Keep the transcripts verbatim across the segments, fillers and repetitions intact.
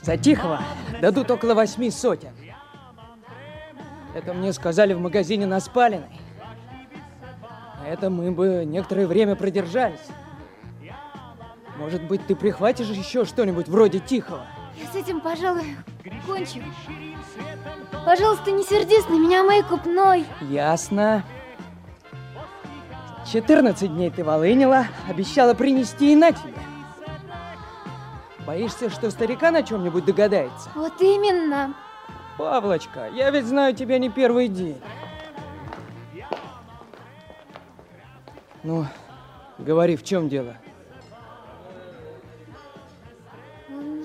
За Тихого дадут около восьми сотен. Это мне сказали в магазине на Спалиной. А это мы бы некоторое время продержались. Может быть, ты прихватишь еще что-нибудь вроде Тихого? Я с этим, пожалуй, кончу. Пожалуйста, не сердись на меня, Мэйкоп Ной. Ясно. четырнадцать дней ты волынила, обещала принести и на тебе. Боишься, что старика на чем-нибудь догадается? Вот именно. Павлочка, я ведь знаю тебя не первый день. Ну, говори, в чем дело? Он...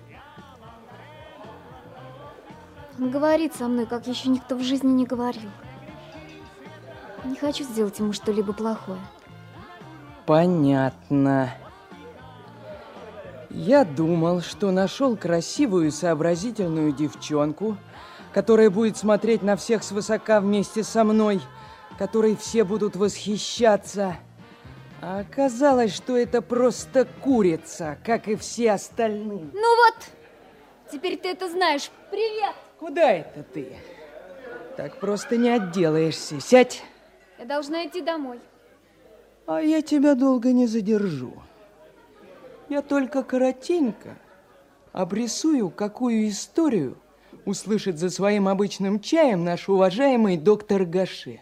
Он говорит со мной, как еще никто в жизни не говорил. Не хочу сделать ему что-либо плохое. Понятно. Я думал, что нашел красивую и сообразительную девчонку, которая будет смотреть на всех свысока вместе со мной, которой все будут восхищаться. А оказалось, что это просто курица, как и все остальные. Ну вот, теперь ты это знаешь. Привет! Куда это ты? Так просто не отделаешься. Сядь. Я должна идти домой. А я тебя долго не задержу. Я только коротенько обрисую, какую историю услышит за своим обычным чаем наш уважаемый доктор Гаше.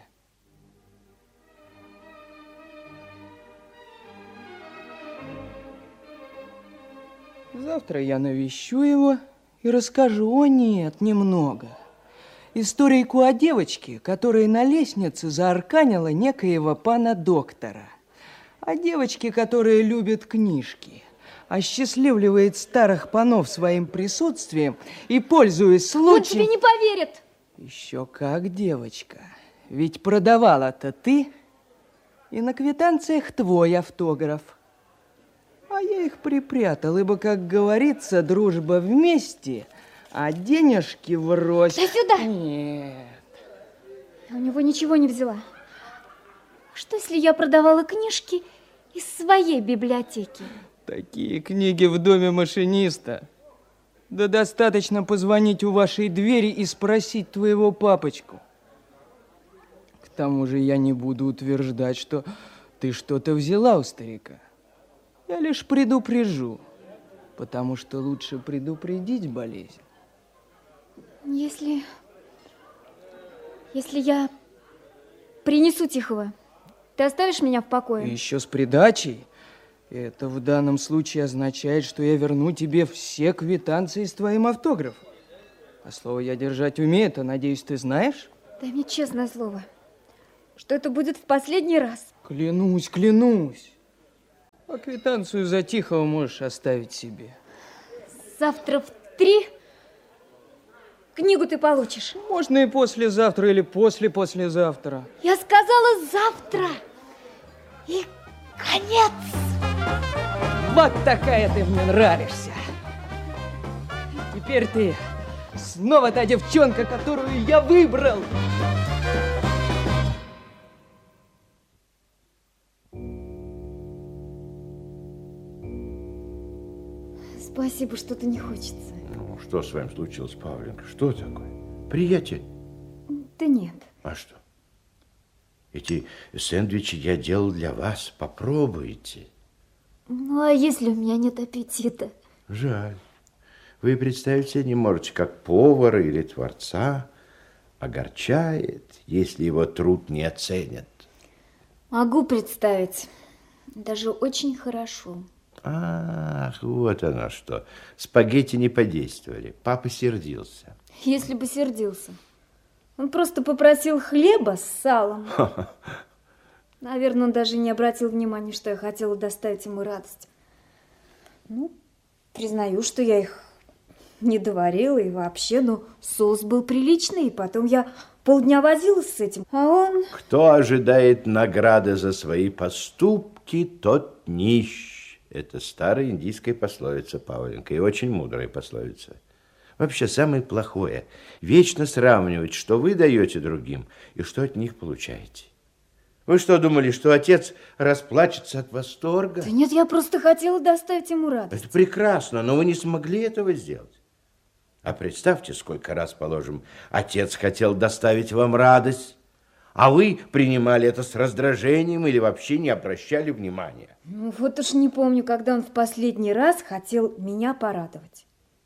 Завтра я навещу его и расскажу, о нет, немного. Историйку о девочке, которая на лестнице заарканила некоего пана доктора. О девочке, которая любит книжки, осчастливливает старых панов своим присутствием и, пользуясь случаем... Он тебе не поверит. Еще как, девочка. Ведь продавала-то ты, и на квитанциях твой автограф. А я их припрятал, ибо, как говорится, дружба вместе, а денежки врозь. Дай сюда. Нет. Я у него ничего не взяла. Что, если я продавала книжки из своей библиотеки? Такие книги в доме машиниста. Да достаточно позвонить у вашей двери и спросить твоего папочку. К тому же я не буду утверждать, что ты что-то взяла у старика. Я лишь предупрежу, потому что лучше предупредить болезнь. Если... Если я принесу Тихого, ты оставишь меня в покое? Еще с придачей. Это в данном случае означает, что я верну тебе все квитанции с твоим автографом. А слово я держать умею, это, надеюсь, ты знаешь? Дай мне честное слово, что это будет в последний раз. Клянусь, клянусь. А квитанцию за Тихого можешь оставить себе. Завтра в три книгу ты получишь. Можно и послезавтра, или после-послезавтра. Я сказала завтра. И конец. Вот такая ты мне нравишься. Теперь ты снова та девчонка, которую я выбрал. Спасибо, что-то не хочется. Ну, что с вами случилось, Павленька? Что такое? Приятель? Да нет. А что? Эти сэндвичи я делал для вас. Попробуйте. Ну, а если у меня нет аппетита? Жаль. Вы представить себе не можете, как повара или творца огорчает, если его труд не оценят. Могу представить. Даже очень хорошо. Ах, вот оно что. Спагетти не подействовали. Папа сердился. Если бы сердился. Он просто попросил хлеба с салом. Наверное, он даже не обратил внимания, что я хотела доставить ему радость. Ну, признаю, что я их не доварила и вообще, но соус был приличный, и потом я полдня возилась с этим, а он... Кто ожидает награды за свои поступки, тот нищ. Это старая индийская пословица, Павленька, и очень мудрая пословица. Вообще, самое плохое – вечно сравнивать, что вы даете другим и что от них получаете. Вы что, думали, что отец расплачется от восторга? Да нет, я просто хотела доставить ему радость. Это прекрасно, но вы не смогли этого сделать. А представьте, сколько раз, положим, отец хотел доставить вам радость, а вы принимали это с раздражением или вообще не обращали внимания. Ну, вот уж не помню, когда он в последний раз хотел меня порадовать.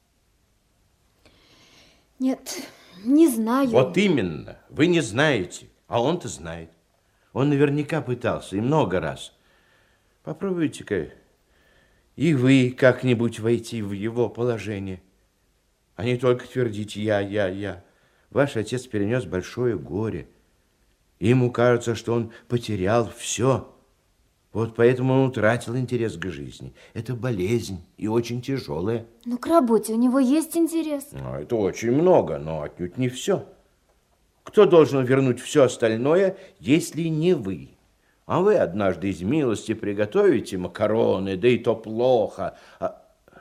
Нет, не знаю. Вот именно, вы не знаете, а он-то знает. Он наверняка пытался и много раз. Попробуйте-ка и вы как-нибудь войти в его положение, а не только твердить «я, я, я». Ваш отец перенес большое горе. Ему кажется, что он потерял все. Вот поэтому он утратил интерес к жизни. Это болезнь и очень тяжелая. Ну, к работе у него есть интерес. Ну, это очень много, но отнюдь не все. Кто должен вернуть все остальное, если не вы? А вы однажды из милости приготовите макароны, да и то плохо. А...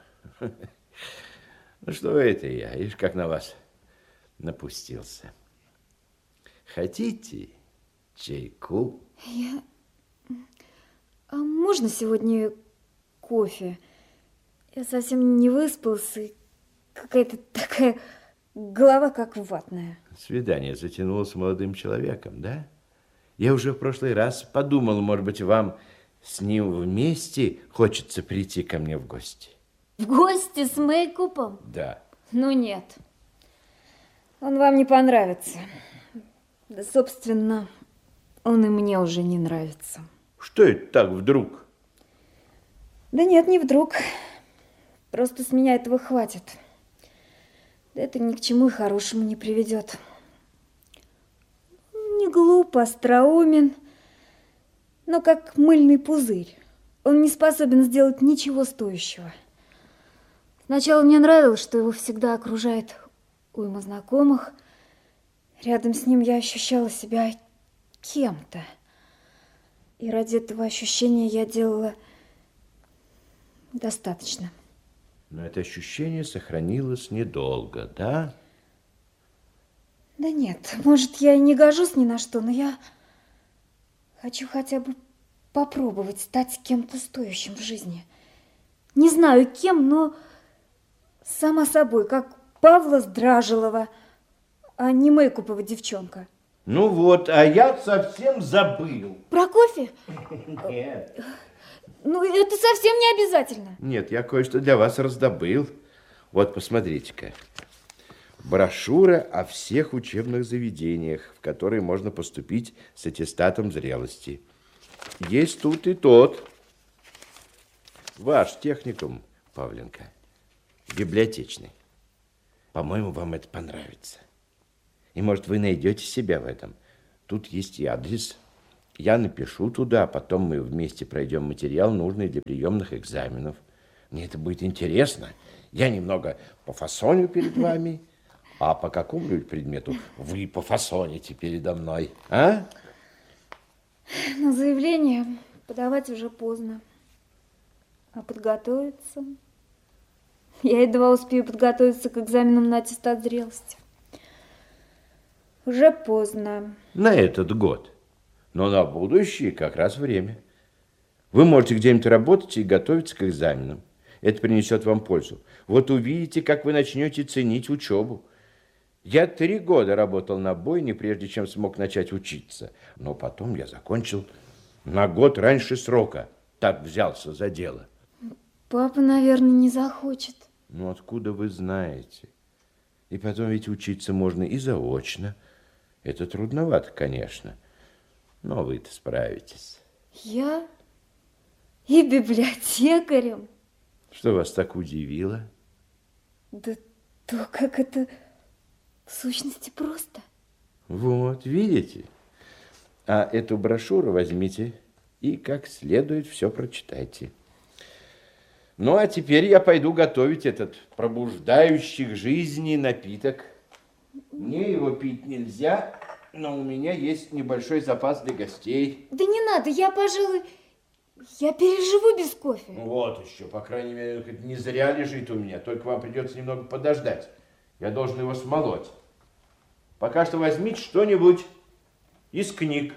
Ну, что это я? Видишь, как на вас напустился. Хотите чайку? Я... А можно сегодня кофе? Я совсем не выспался. Какая-то такая голова, как ватная. Свидание затянулось с молодым человеком, да? Я уже в прошлый раз подумал, может быть, вам с ним вместе хочется прийти ко мне в гости. В гости с Мэйкупом? Да. Ну, нет. Он вам не понравится. Да, собственно, он и мне уже не нравится. Что это так вдруг? Да нет, не вдруг. Просто с меня этого хватит. Да это ни к чему и хорошему не приведет. Не глуп, остроумен, но как мыльный пузырь. Он не способен сделать ничего стоящего. Сначала мне нравилось, что его всегда окружает уйма знакомых. Рядом с ним я ощущала себя кем-то. И ради этого ощущения я делала достаточно. Но это ощущение сохранилось недолго, да? Да нет, может, я и не гожусь ни на что, но я хочу хотя бы попробовать стать кем-то стоящим в жизни. Не знаю кем, но сама собой, как Павла Здражилова, а не Мэйкупова девчонка. Ну вот, а я совсем забыл. Про кофе? Нет. Ну, это совсем не обязательно. Нет, я кое-что для вас раздобыл. Вот, посмотрите-ка. Брошюра о всех учебных заведениях, в которые можно поступить с аттестатом зрелости. Есть тут и тот. Ваш техникум, Павленко, библиотечный. По-моему, вам это понравится. И, может, вы найдете себя в этом. Тут есть и адрес. Я напишу туда, потом мы вместе пройдем материал, нужный для приемных экзаменов. Мне это будет интересно. Я немного пофасоню перед вами, а по какому-нибудь предмету вы пофасоните передо мной, а? Но заявление подавать уже поздно. А подготовиться? Я едва успею подготовиться к экзаменам на аттестат зрелости. Уже поздно. На этот год. Но на будущее как раз время. Вы можете где-нибудь работать и готовиться к экзаменам. Это принесет вам пользу. Вот увидите, как вы начнете ценить учебу. Я три года работал на бойне, прежде чем смог начать учиться. Но потом я закончил на год раньше срока. Так взялся за дело. Папа, наверное, не захочет. Ну, откуда вы знаете? И потом ведь учиться можно и заочно. Это трудновато, конечно. Но вы-то справитесь. Я? И библиотекарем? Что вас так удивило? Да то, как это в сущности просто. Вот, видите? А эту брошюру возьмите и как следует все прочитайте. Ну, а теперь я пойду готовить этот пробуждающий к жизни напиток. Мне его пить нельзя, но у меня есть небольшой запас для гостей. Да не надо, я, пожалуй, я переживу без кофе. Вот еще, по крайней мере, хоть не зря лежит у меня, только вам придется немного подождать. Я должен его смолоть. Пока что возьмите что-нибудь из книг.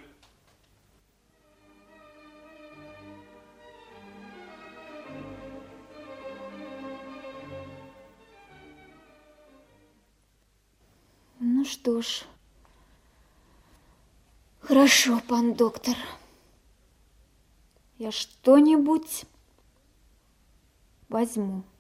Ну что ж, хорошо, пан доктор. Я что-нибудь возьму.